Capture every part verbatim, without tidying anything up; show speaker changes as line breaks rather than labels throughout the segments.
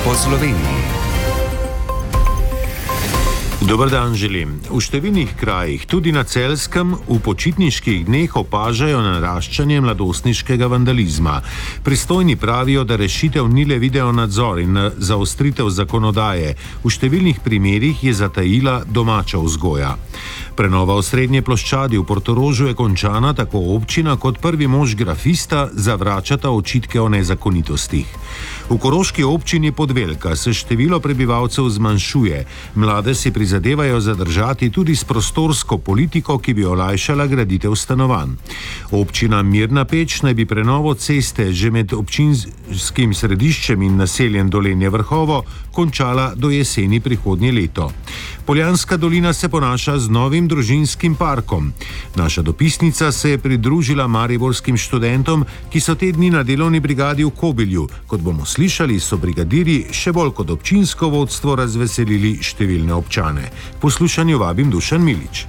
po Sloveniji. Dober dan želim. V številnih krajih, tudi na Celjskem, v počitniških dneh opažajo naraščanje mladostniškega vandalizma. Pristojni pravijo, da rešitev ni le video nadzor in zaostritev zakonodaje. V številnih primerih je zatajila domača vzgoja. Prenova osrednje ploščadi v Portorožu je končana, tako občina kot prvi mož grafista zavračata očitke o nezakonitostih. V koroški občini Podvelka se število prebivalcev zmanjšuje. Mlade si prizadevajo zadržati tudi s prostorsko politiko, ki bi olajšala graditev stanovanj. Občina Mirna Peč naj bi prenovo ceste že med občinskim središčem in naseljem Dolenje Vrhovo končala do jeseni prihodnje leto. Poljanska dolina se ponaša z novim družinskim parkom. Naša dopisnica se je pridružila mariborskim študentom, ki so te dni na delovni brigadi v Kobilju. Kot bomo slišali, so brigadirji še bolj kot občinsko vodstvo razveselili številne občane. K poslušanju vabim Dušan Milič.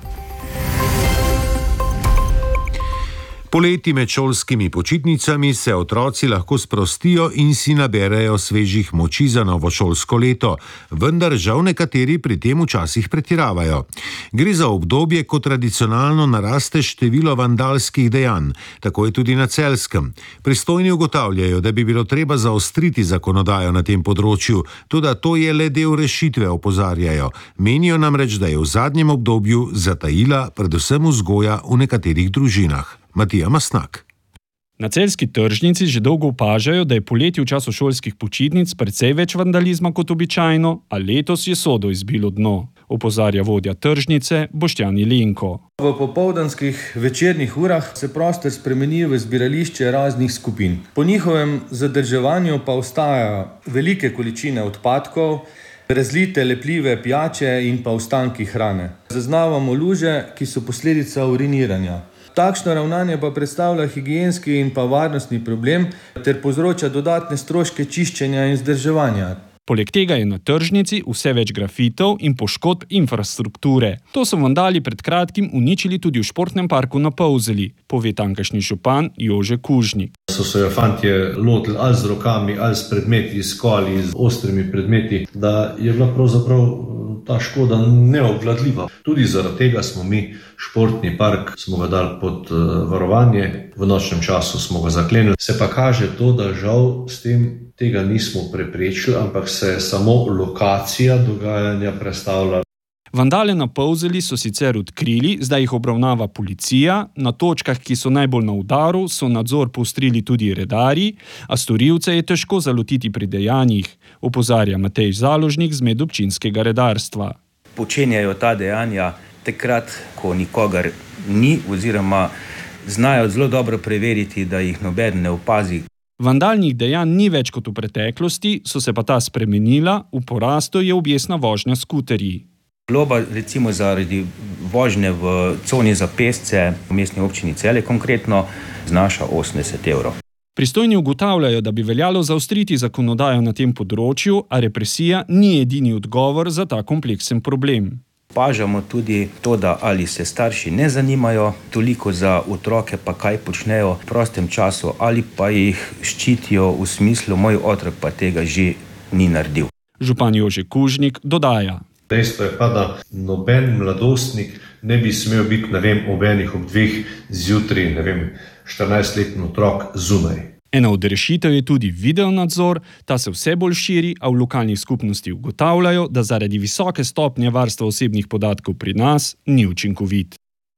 Poleti med šolskimi počitnicami se otroci lahko sprostijo in si naberejo svežih moči za novo šolsko leto, vendar žal nekateri pri tem včasih pretiravajo. Gre za obdobje, ko tradicionalno naraste število vandalskih dejanj, tako je tudi na Celjskem. Pristojni ugotavljajo, da bi bilo treba zaostriti zakonodajo na tem področju, toda to je le del rešitve, opozarjajo. Menijo namreč, da je v zadnjem obdobju zatajila predvsem vzgoja v nekaterih družinah. Matija Masnak.
Na celjski tržnici že dolgo opažajo, da je poleti v času šolskih počitnic precej več vandalizma kot običajno, a letos je sodo izbilo dno, opozarja vodja tržnice Boštjan Jelenko.
V popoldanskih večernih urah se prostor spremeni v zbirališče raznih skupin. Po njihovem zadrževanju pa ostajajo velike količine odpadkov, razlite lepljive pijače in pa ostanki hrane. Zaznavamo luže, ki so posledica uriniranja. Takšno ravnanje pa predstavlja higienski in pa varnostni problem ter povzroča dodatne stroške čiščenja in vzdrževanja.
Poleg tega je na tržnici vse več grafitov in poškodb infrastrukture. To so vandali pred kratkim uničili tudi v športnem parku na Polzeli, pove tamkajšnji župan Jože Kužnik.
So se fantje lotili ali z rokami, ali s predmeti, s koli, z ostrimi predmeti, da je bila pravzaprav ta škoda neobvladljiva. Tudi zaradi tega smo mi športni park smo ga dali pod uh, varovanje, v nočnem času smo ga zaklenili. Se pa kaže to, da žal s tem tega nismo preprečili, ampak se samo lokacija dogajanja prestavlja.
Vandale na Polzeli so sicer odkrili, zdaj jih obravnava policija, na točkah, ki so najbolj na udaru, so nadzor poostrili tudi redarji, a storilce je težko zalotiti pri dejanjih, opozarja Matej Založnik z medobčinskega redarstva.
Počenjajo ta dejanja takrat, ko nikogar ni, oziroma znajo zelo dobro preveriti, da jih noben ne opazi.
Vandalnih dejanj ni več kot v preteklosti, so se pa ta spremenila, v porastu je objestna vožnja s skuterji.
Globa recimo zaradi vožnje v coni za pešce v mestni občini Celje konkretno znaša osemdeset evrov.
Pristojni ugotavljajo, da bi veljalo zaostriti zakonodajo na tem področju, a represija ni edini odgovor za ta kompleksen problem.
Opažamo tudi to, da ali se starši ne zanimajo toliko za otroke, pa kaj počnejo v prostem času, ali pa jih ščitijo v smislu, moj otrok pa tega že ni naredil.
Župan Jože Kužnik dodaja.
Dejstvo je pa, da noben mladostnik ne bi smel biti, ne vem, ob enih ob dveh zjutraj, ne vem, štirinajstletni otrok zunaj.
Ena od rešitev je tudi videonadzor, ta se vse bolj širi, a v lokalnih skupnosti ugotavljajo, da zaradi visoke stopnje varstva osebnih podatkov pri nas ni učinkovit.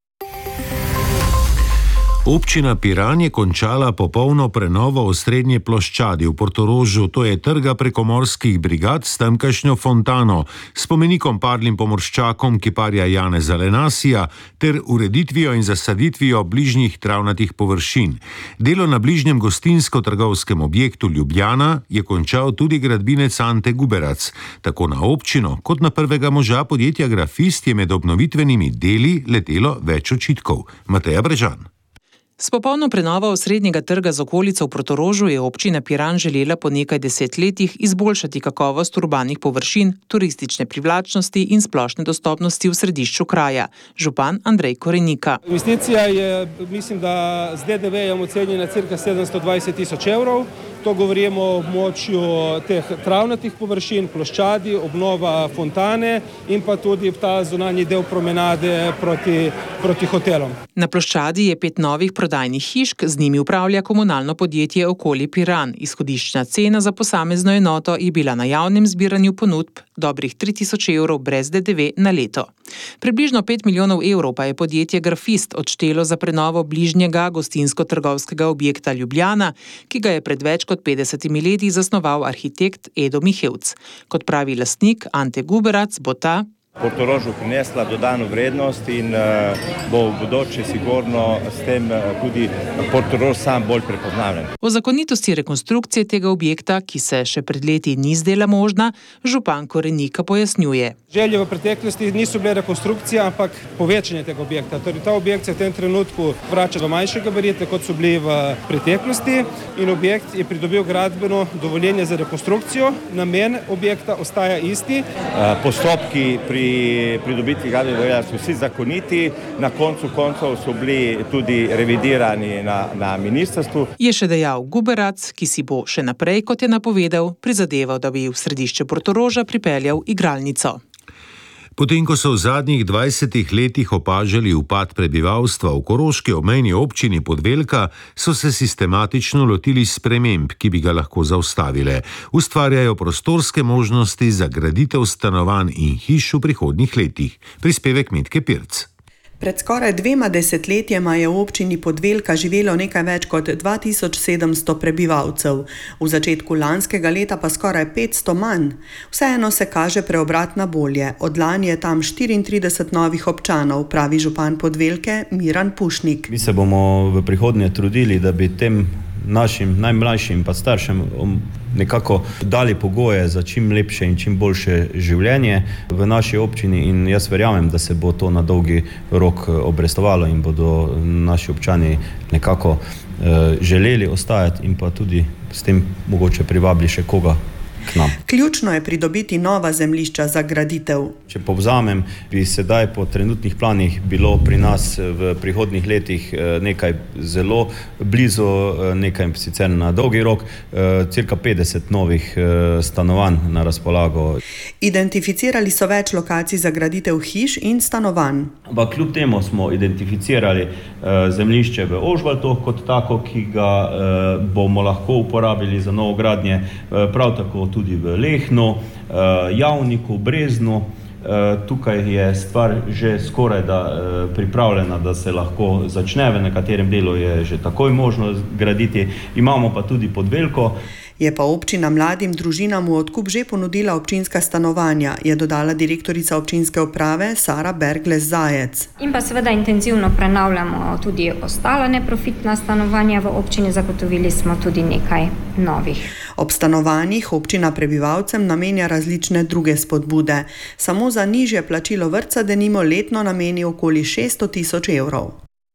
Občina Piran je končala popolno prenovo osrednje ploščadi v Portorožu, to je trga prekomorskih brigad s tamkajšnjo fontano, spomenikom padlim pomorščakom kiparja Janeza Lenasija ter ureditvijo in zasaditvijo bližnjih travnatih površin. Delo na bližnjem gostinsko-trgovskem objektu Ljubljana je končal tudi gradbinec Ante Guberac. Tako na občino kot na prvega moža podjetja Grafist je med obnovitvenimi deli letelo več očitkov. Mateja Brežan.
S popolno prenovo osrednjega trga z okolico v Portorožu je občina Piran želela po nekaj desetletjih izboljšati kakovost urbanih površin, turistične privlačnosti in splošne dostopnosti v središču kraja. Župan Andrej Korenika.
Investicija je, mislim, da z D D V-jem ocenjena cirka sedemsto dvajset tisoč evrov. To govorimo o območju teh travnatih površin, ploščadi, obnova fontane in pa tudi ta zunanji del promenade proti, proti hotelom.
Na ploščadi je pet novih prodajnih hišk, z njimi upravlja komunalno podjetje Okoli Piran. Izhodiščna cena za posamezno enoto je bila na javnem zbiranju ponudb dobrih tri tisoč evrov brez D D V na leto. Približno pet milijonov evrov pa je podjetje Grafist odštelo za prenovo bližnjega gostinsko-trgovskega objekta Ljubljana, ki ga je pred več kot petdesetimi leti zasnoval arhitekt Edo Mihevc. Kot pravi lastnik Ante Guberac, bo ta
Portorožu prinesla dodano vrednost in uh, bo v bodoče sigurno s tem uh, tudi Portorož sam bolj prepoznaven.
O zakonitosti rekonstrukcije tega objekta, ki se še pred leti ni zdela možna, župan Korenika pojasnjuje.
Želje v preteklosti niso bile rekonstrukcija, ampak povečanje tega objekta. Torej, ta objekt se v tem trenutku vrača v manjše gabarite, kot so bili v preteklosti, in objekt je pridobil gradbeno dovoljenje za rekonstrukcijo. Namen objekta ostaja isti.
Uh, postopki pri pridobitvi gradbenega dovoljenja so vsi zakoniti, na koncu koncev so bili tudi revidirani na, na ministrstvu.
Je še dejal Guberac, ki si bo še naprej, kot je napovedal, prizadeval, da bi v središče Portoroža pripeljal igralnico.
Potem, ko so v zadnjih dvajsetih letih opažali upad prebivalstva v koroški obmejni občini Podvelka, so se sistematično lotili sprememb, ki bi ga lahko zaustavile. Ustvarjajo prostorske možnosti za graditev stanovanj in hiš v prihodnjih letih. Prispevek Metke Pirc.
Pred skoraj dvema desetletjema je v občini Podvelka živelo nekaj več kot dva tisoč sedemsto prebivalcev. V začetku lanskega leta pa skoraj petsto manj. Vseeno se kaže preobrat na bolje. Od lani je tam štiriintrideset novih občanov, pravi župan Podvelke Miran Pušnik.
Mi se bomo v prihodnje trudili, da bi tem našim najmlajšim pa staršem nekako dali pogoje za čim lepše in čim boljše življenje v naši občini, in jaz verjamem, da se bo to na dolgi rok obrestovalo in bodo naši občani nekako eh, želeli ostajati in pa tudi s tem mogoče privabili še koga k nam.
Ključno je pridobiti nova zemljišča za graditev.
Če povzamem, bi sedaj po trenutnih planih bilo pri nas v prihodnjih letih nekaj zelo blizu, nekaj sicer na dolgi rok, cirka petdeset novih stanovanj na razpolago.
Identificirali so več lokacij za graditev hiš in stanovanj.
Ampak kljub temu smo identificirali zemljišče v Ožbaltu kot tako, ki ga bomo lahko uporabili za novogradnje, prav tako tudi v Lehnu, Javniku, Breznu. Tukaj je stvar že skoraj da pripravljena, da se lahko začne, v nekaterem delu je že takoj možno graditi. Imamo pa tudi Podvelko.
Je pa občina mladim družinam v odkup že ponudila občinska stanovanja, je dodala direktorica občinske uprave Sara Bergles Zajec.
In pa seveda intenzivno prenavljamo tudi ostala neprofitna stanovanja v občini, zagotovili smo tudi nekaj novih.
Ob stanovanjih občina prebivalcem namenja različne druge spodbude. Samo za nižje plačilo vrtca denimo letno nameni okoli šeststo tisoč evrov.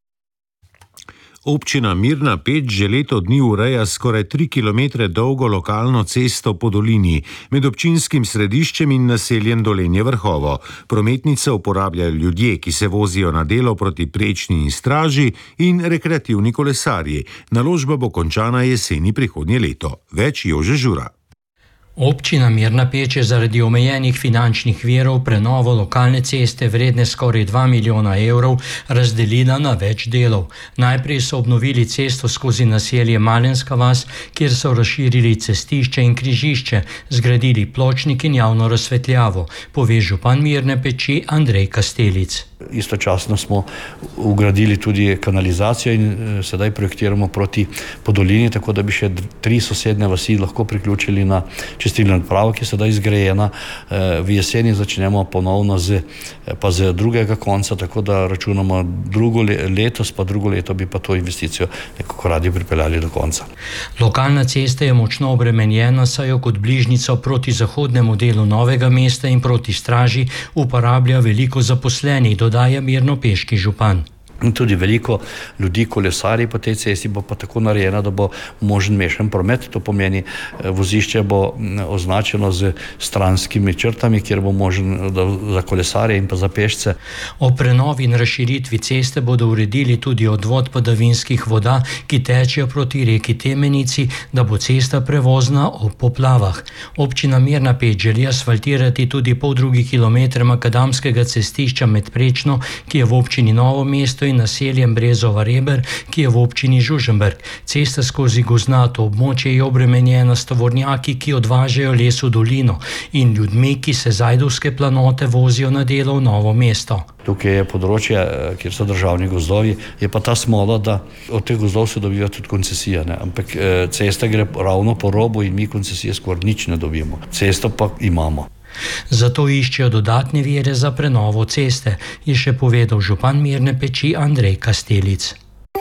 Občina Mirna Peč že leto dni ureja skoraj tri kilometre dolgo lokalno cesto po dolini med občinskim središčem in naseljem Dolenje Vrhovo. Prometnice uporabljajo ljudje, ki se vozijo na delo proti Prečni in Straži, in rekreativni kolesarji. Naložba bo končana jeseni prihodnje leto. Več Jože Žura.
Občina Mirna Peč je zaradi omejenih finančnih virov prenovo lokalne ceste vredne skoraj dva milijona evrov razdelila na več delov. Najprej so obnovili cesto skozi naselje Malenska vas, kjer so razširili cestišče in križišče, zgradili pločnik in javno razsvetljavo, pove župan Mirne Peči Andrej Kastelic.
Istočasno smo ugradili tudi kanalizacijo in e, sedaj projektiramo proti Podolini, tako da bi še tri sosednje vasi lahko priključili na čistilno napravo, ki je sedaj zgrajena. E, v jeseni začnemo ponovno z, pa z drugega konca, tako da računamo drugo le, letos, pa drugo leto bi pa to investicijo nekako radi pripeljali do konca.
Lokalna cesta je močno obremenjena, saj jo kot bližnico proti zahodnemu delu Novega mesta in proti Straži uporablja veliko zaposlenih, dodaja mirnopeški župan.
In tudi veliko ljudi kolesari po tej cesti bo pa tako narejena, da bo možen mešan promet. To pomeni, vozišče bo označeno z stranskimi črtami, kjer bo možen za kolesarje in pa za pešce.
O prenovi in razširitvi ceste bodo uredili tudi odvod padavinskih voda, ki tečejo proti reki Temenici, da bo cesta prevozna ob poplavah. Občina Mirna Peč želi asfaltirati tudi pol drugi kilometer makadamskega cestišča med Prečno, ki je v občini Novo mesto, in naseljem Brezova Reber, ki je v občini Žužemberk. Cesta skozi gozdnato območje je obremenjena s tovornjaki, ki odvažajo les v dolino, in ljudmi, ki se z Ajdovske planote vozijo na delo v Novo mesto.
Tukaj je področje, kjer so državni gozdovi, je pa ta smola, da od teh gozdov se dobiva tudi koncesija, ne? Ampak cesta gre ravno po robu in mi koncesije skoraj nič ne dobimo. Cesto pa imamo.
Zato iščejo dodatne vire za prenovo ceste, je še povedal župan Mirne Peči Andrej Kastelic.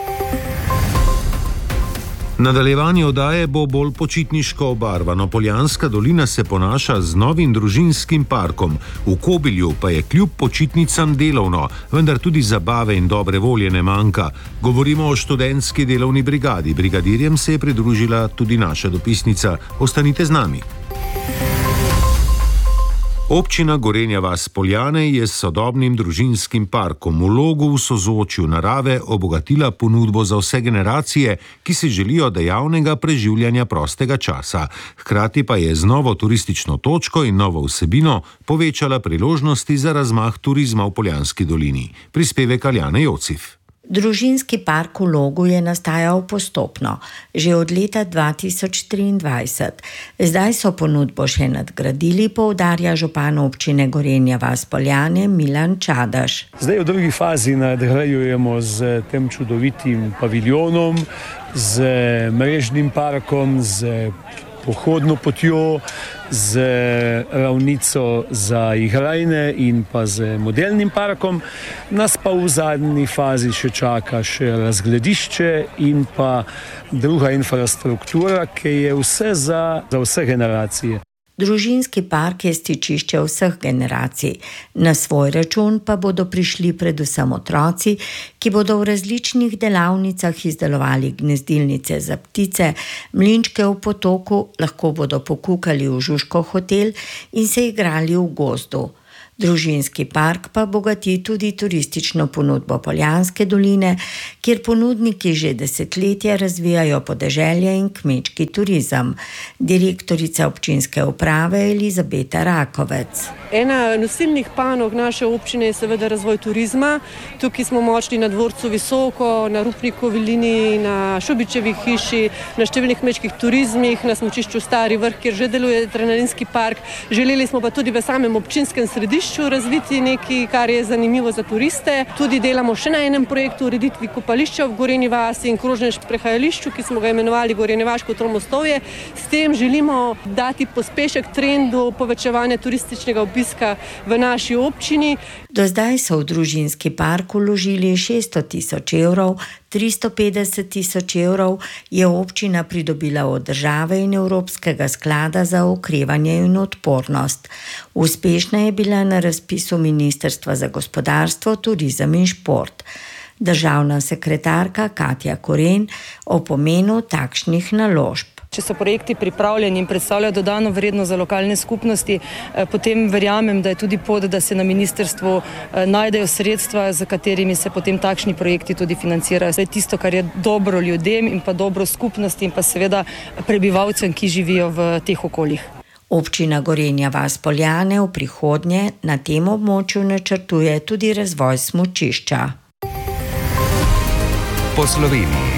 Nadaljevanje oddaje bo bolj počitniško obarvano. Poljanska dolina se ponaša z novim družinskim parkom. V Kobilju pa je kljub počitnicam delovno, vendar tudi zabave in dobre volje ne manjka. Govorimo o študentski delovni brigadi. Brigadirjem se je pridružila tudi naša dopisnica. Ostanite z nami. Občina Gorenja vas Poljane je s sodobnim družinskim parkom v Logu v sozvočju narave obogatila ponudbo za vse generacije, ki si želijo dejavnega preživljanja prostega časa. Hkrati pa je z novo turistično točko in novo vsebino povečala priložnosti za razmah turizma v Poljanski dolini. Prispevek Aljane Jocif.
Družinski park v Logu je nastajal postopno, že od leta dva tisoč triindvajset. Zdaj so ponudbo še nadgradili, poudarja župan občine Gorenja vas Poljane Milan Čadaš.
Zdaj v drugi fazi nadgrajujemo z tem čudovitim paviljonom, z mrežnim parkom, z pohodno potjo, z ravnico za igrajne in pa z modelnim parkom. Nas pa v zadnji fazi še čaka še razgledišče in pa druga infrastruktura, ki je vse za, za vse generacije.
Družinski park je stičišče vseh generacij. Na svoj račun pa bodo prišli predvsem otroci, ki bodo v različnih delavnicah izdelovali gnezdilnice za ptice, mlinčke v potoku, lahko bodo pokukali v Žužko hotel in se igrali v gozdu. Družinski park pa bogati tudi turistično ponudbo Poljanske doline, kjer ponudniki že desetletja razvijajo podeželje in kmečki turizem. Direktorica občinske uprave Elizabeta Rakovec.
Ena nosilnih panog naše občine je seveda razvoj turizma. Tukaj smo močni na Dvorcu Visoko, na Rupnikovi liniji, na Šubičevi hiši, na številnih kmečkih turizmih, na smučišču Stari Vrh, kjer že deluje adrenalinski park. Želeli smo pa tudi v samem občinskem središču razviti nekaj, kar je zanimivo za turiste. Tudi delamo še na enem projektu ureditvi kopališča v Gorenji vasi in krožnem sprehajališču, ki smo ga imenovali Gorenjevaško tromostovje. S tem želimo dati pospešek trendu povečevanja turističnega obiska v naši občini.
Do zdaj so v družinski park vložili šeststo tisoč evrov, tristo petdeset tisoč evrov je občina pridobila od države in Evropskega sklada za okrevanje in odpornost. Uspešna je bila na razpisu Ministrstva za gospodarstvo, turizem in šport. Državna sekretarka Katja Koren o pomenu takšnih naložb.
Če so projekti pripravljeni in predstavljajo dodano vrednost za lokalne skupnosti, potem verjamem, da je tudi pot, da se na ministrstvu najdejo sredstva, za katerimi se potem takšni projekti tudi financirajo. To je tisto, kar je dobro ljudem in pa dobro skupnosti in pa seveda prebivalcem, ki živijo v teh okoljih.
Občina Gorenja vas Poljane v prihodnje na tem območju načrtuje tudi razvoj smučišča.
Po Sloveniji.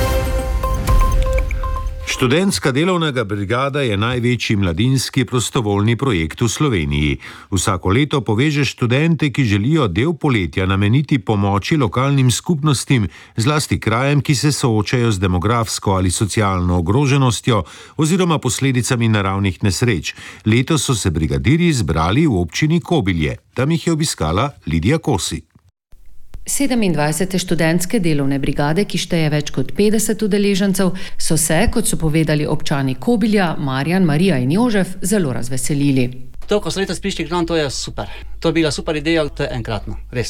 Študentska delovna brigada je največji mladinski prostovoljni projekt v Sloveniji. Vsako leto poveže študente, ki želijo del poletja nameniti pomoči lokalnim skupnostim, zlasti krajem, ki se soočajo z demografsko ali socialno ogroženostjo oziroma posledicami naravnih nesreč. Letos so se brigadirji zbrali v občini Kobilje. Tam jih je obiskala Lidija Kosi.
sedemindvajsete študentske delovne brigade, ki šteje več kot petdeset udeležencev, so se, kot so povedali občani Kobilja, Marjan, Marija in Jožef, zelo razveselili.
To, ko so letos prišli k nam, to je super. To je bila super ideja, to je enkratno, res.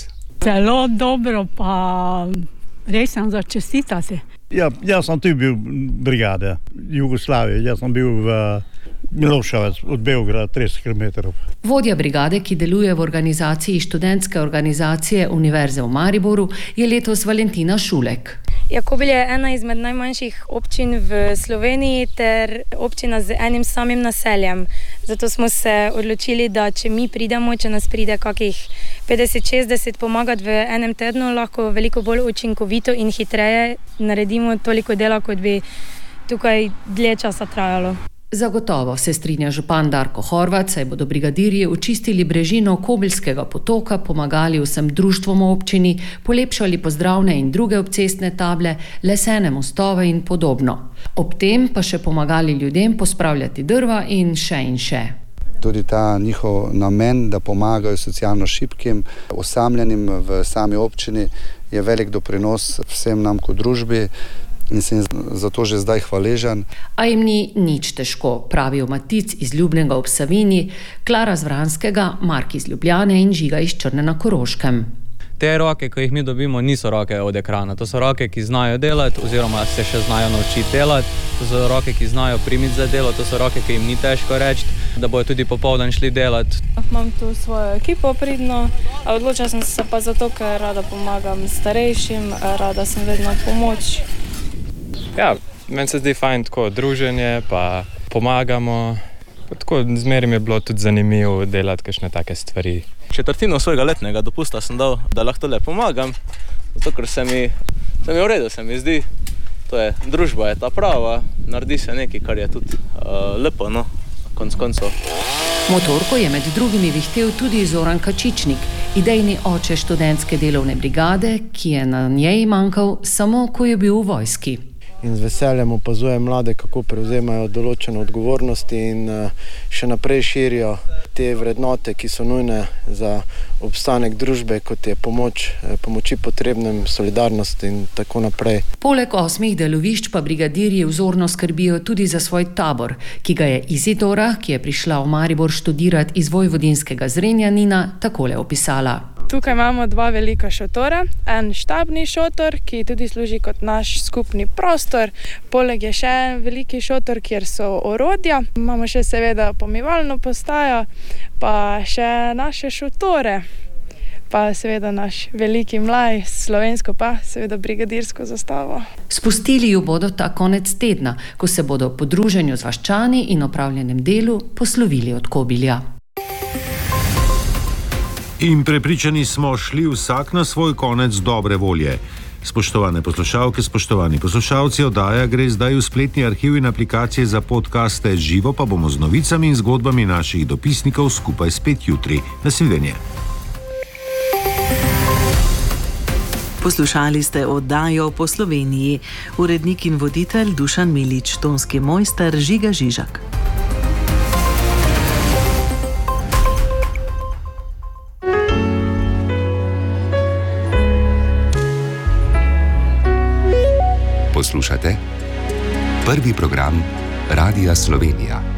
Zelo dobro, pa res sem za čestitati.
Ja, jaz sem tudi bil brigade Jugoslavije, jaz sem bil v Miloševec od Beograda trideset kilometrov.
Vodja brigade, ki deluje v organizaciji študentske organizacije Univerze v Mariboru, je letos Valentina Šulek.
Kobilje je ena izmed najmanjših občin v Sloveniji ter občina z enim samim naseljem. Zato smo se odločili, da če mi pridemo, če nas pride kakih petdeset šestdeset pomagati v enem tednu, lahko veliko bolj učinkovito in hitreje naredimo toliko dela, kot bi tukaj dlje časa trajalo.
Zagotovo se strinja župan Darko Horvat, saj bodo brigadirji očistili brežino Kobiljskega potoka, pomagali vsem društvom v občini, polepšali pozdravne in druge obcestne table, lesene mostove in podobno. Ob tem pa še pomagali ljudem pospravljati drva in še in še.
Tudi ta njihov namen, da pomagajo socialno šibkim, osamljenim v sami občini, je velik doprinos vsem nam kot družbi. In sem zato že zdaj hvaležen.
A jim ni nič težko, pravijo Matic iz Ljubnega ob Savinji, Klara z Vranskega, Mark iz Ljubljane in Žiga iz Črne na Koroškem.
Te roke, ko jih mi dobimo, niso roke od ekrana. To so roke, ki znajo delati oziroma se še znajo naučiti delati. To so roke, ki znajo primiti za delo. To so roke, ki jim ni težko reči, da bojo tudi popoldan šli delati.
Imam tu svojo ekipo pridno, a odločila sem se pa zato, ker rada pomagam starejšim, rada sem vedno pomoč.
Ja, meni se zdi fajn tako druženje, pa pomagamo. Pa tako zmeraj mi je bilo tudi zanimivo delati kakšne take stvari.
Četrtino svojega letnega dopusta sem dal, da lahko tole pomagam, zato ker se mi, se mi v redu, se mi zdi. To je, družba je ta prava, naredi se nekaj, kar je tudi uh, lepo, no, konc koncev.
Motorko je med drugimi vihtel tudi Zoran Kačičnik, idejni oče študentske delovne brigade, ki je na njej manjkal samo, ko je bil v vojski.
In z veseljem opazujem mlade, kako prevzemajo določene odgovornosti in še naprej širijo te vrednote, ki so nujne za obstanek družbe, kot je pomoč, pomoči potrebnim, solidarnost in tako naprej.
Poleg osmih delovišč pa brigadirji vzorno skrbijo tudi za svoj tabor, ki ga je Izidora, ki je prišla v Maribor študirati iz Vojvodinskega Zrenjanina, takole opisala.
Tukaj imamo dva velika šotora, en štabni šotor, ki tudi služi kot naš skupni prostor. Poleg je še en veliki šotor, kjer so orodja. Imamo še seveda pomivalno postajo, pa še naše šotore, pa seveda naš veliki mlaj, slovensko pa seveda brigadirsko zastavo.
Spustili jo bodo ta konec tedna, ko se bodo po druženju z vaščani in opravljenem delu poslovili od Kobilja.
In prepričani smo šli vsak na svoj konec dobre volje. Spoštovane poslušalke, spoštovani poslušalci, oddaja gre zdaj v spletni arhiv in aplikacije za podcaste. Živo pa bomo z novicami in zgodbami naših dopisnikov skupaj spet jutri. Nasvidenje.
Poslušali ste oddajo Po Sloveniji. Urednik in voditelj Dušan Milič, tonski mojster Žiga Žižak.
Poslušate prvi program Radia Slovenija.